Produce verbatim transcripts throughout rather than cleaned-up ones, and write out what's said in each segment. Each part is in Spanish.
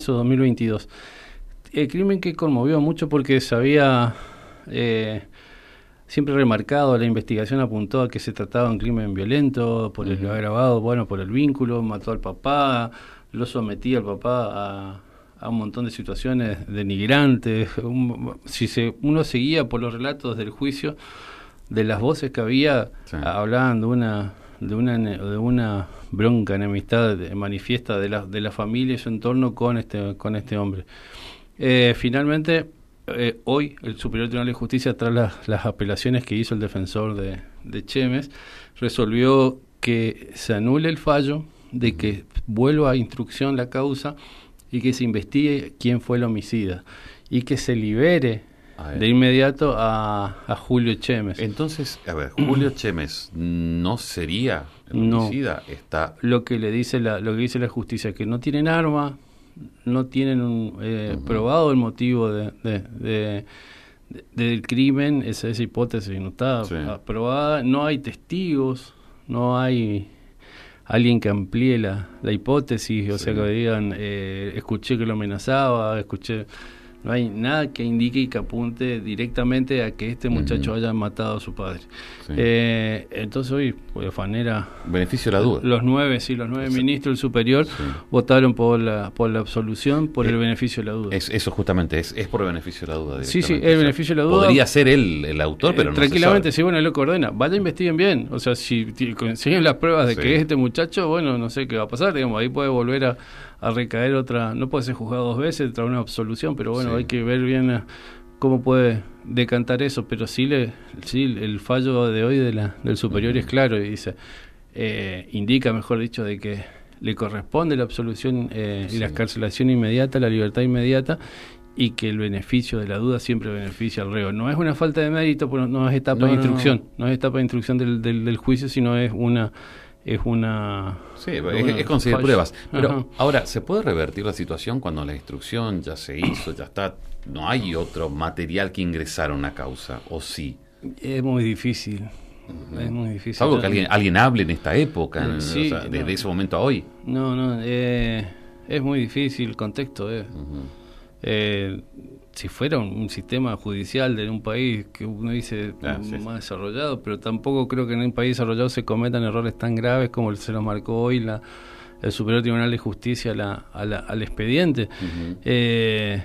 marzo de dos mil veintidós. El crimen que conmovió mucho porque se había eh, siempre remarcado, la investigación apuntó a que se trataba de un crimen violento, por el uh-huh. agravado, bueno, por el vínculo, mató al papá, lo sometía al papá a, a un montón de situaciones denigrantes. Un, si se, uno seguía por los relatos del juicio, de las voces que había, sí. hablaban de una de una de una bronca, enemistad manifiesta de la de la familia y su entorno con este con este hombre. Eh, finalmente, eh, hoy el Superior Tribunal de Justicia, tras las, las apelaciones que hizo el defensor de, de Chemes, resolvió que se anule el fallo, de que vuelva a instrucción la causa y que se investigue quién fue el homicida y que se libere de inmediato a, a Julio Chemes. Entonces, a ver, Julio Chemes no sería el homicida. No. Está lo que le dice la lo que dice la justicia, que no tienen arma, no tienen un, eh, uh-huh. probado el motivo de, de, de, de, del crimen, esa, esa hipótesis no está sí. aprobada, no hay testigos, no hay alguien que amplíe la, la hipótesis, o sí. sea, que digan, eh, escuché que lo amenazaba, escuché... No hay nada que indique y que apunte directamente a que este muchacho uh-huh. haya matado a su padre. Sí. Eh, entonces hoy, pues, fanera... Beneficio de la duda. Los nueve, sí, los nueve es, ministros del superior sí. votaron por la por la absolución, por eh, el beneficio de la duda. Es, eso justamente, es, es por el beneficio de la duda. Sí, sí, el beneficio de la duda. Podría ser él el autor, eh, pero no tranquilamente, se sabe. sí, bueno, él lo coordena. Vaya, investiguen bien. O sea, si consiguen las pruebas de sí. que es este muchacho, bueno, no sé qué va a pasar. Digamos, ahí puede volver a... a recaer otra, no puede ser juzgado dos veces, traer una absolución, pero bueno, sí. hay que ver bien a, cómo puede decantar eso, pero sí, le, sí el fallo de hoy de la, del superior uh-huh. es claro, y dice, eh, indica, mejor dicho, de que le corresponde la absolución eh, sí. y la excarcelación inmediata, la libertad inmediata, y que el beneficio de la duda siempre beneficia al reo. No es una falta de mérito, pues no es etapa no, de instrucción, no, no. no es etapa de instrucción del, del, del juicio, sino es una... es una... Sí, es, una es conseguir pruebas. Pero Ajá. ahora, ¿se puede revertir la situación cuando la instrucción ya se hizo, ya está? ¿No hay otro material que ingresar a una causa? ¿O sí? Es muy difícil. Uh-huh. Es muy difícil. Salvo que alguien, alguien hable en esta época, eh, en, sí, o sea, desde no. ese momento a hoy. No, no, eh, es muy difícil el contexto. Eh. Uh-huh. Eh, si fuera un, un sistema judicial de un país que uno dice ah, sí, más sí. desarrollado, pero tampoco creo que en un país desarrollado se cometan errores tan graves como se los marcó hoy la, el Superior Tribunal de Justicia a la, a la, al expediente. Uh-huh. Eh,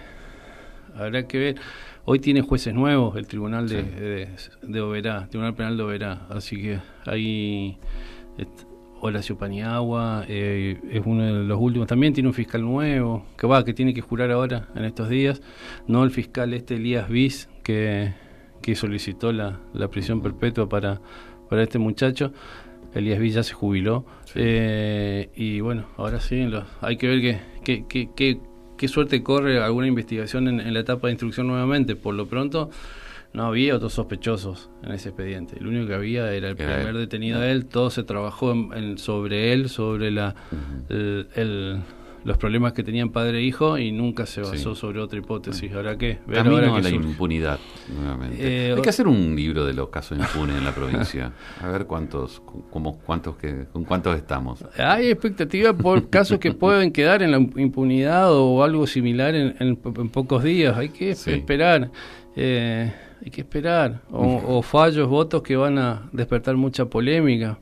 habrá que ver. Hoy tiene jueces nuevos el Tribunal de, sí. de, de Oberá, Tribunal Penal de Oberá, así que hay... Est- Horacio Paniagua, eh, es uno de los últimos, también tiene un fiscal nuevo, que va, que tiene que jurar ahora, en estos días, no el fiscal este Elías Viz, que, que solicitó la, la prisión perpetua para, para este muchacho. Elías Viz ya se jubiló, sí. eh, y bueno, ahora sí, lo, hay que ver qué que, que, que, qué suerte corre alguna investigación en, en la etapa de instrucción nuevamente. Por lo pronto, no había otros sospechosos en ese expediente. El único que había era el era primer él. detenido de él. Todo se trabajó en, en, sobre él, sobre la uh-huh. el, el, los problemas que tenían padre e hijo, y nunca se basó sí. sobre otra hipótesis. ¿Ahora qué? Ver Camino ahora a la surge. impunidad, nuevamente. Eh, Hay que hacer un libro de los casos impunes en la provincia. A ver cuántos, como, cuántos que, con cuántos estamos. Hay expectativa por casos que pueden quedar en la impunidad o algo similar en, en, en pocos días. Hay que sí. esperar. Eh, Hay que esperar. O, o fallos, votos que van a despertar mucha polémica.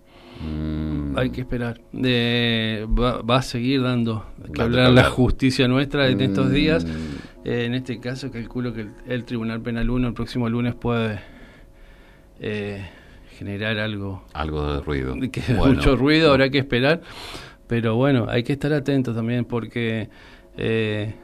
Mm. Hay que esperar. De, va, va a seguir dando que Dale, hablar la justicia nuestra en mm. estos días. Eh, en este caso, calculo que el, el Tribunal Penal uno el próximo lunes puede eh, generar algo. Algo de ruido. Que bueno. Mucho ruido, habrá que esperar. Pero bueno, hay que estar atentos también porque... Eh,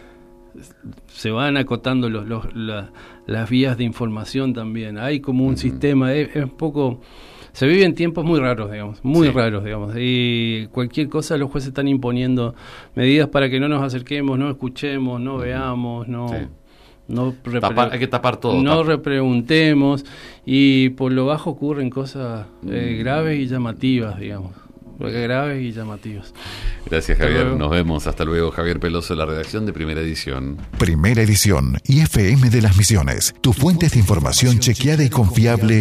se van acotando los, los, la, las vías de información también. Hay como un uh-huh. sistema, es, es un poco... Se vive en tiempos muy raros, digamos, muy sí. raros, digamos. Y cualquier cosa los jueces están imponiendo medidas para que no nos acerquemos, no escuchemos, no uh-huh. veamos, no... Sí. No repre- tapar, hay que tapar todo. No tapar. repreguntemos, y por lo bajo ocurren cosas eh, uh-huh. graves y llamativas, digamos. Graves y llamativos. Gracias, Javier. Nos vemos. Hasta luego. Javier Peloso, la redacción de Primera Edición. Primera Edición y F M de las Misiones. Tu fuente de información chequeada y confiable.